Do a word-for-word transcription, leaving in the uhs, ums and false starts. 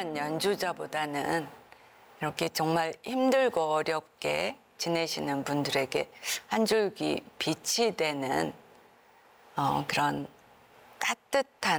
일반 연주자보다는 이렇게 정말 힘들고 어렵게 지내시는 분들에게 한 줄기 빛이 되는 어, 그런 따뜻한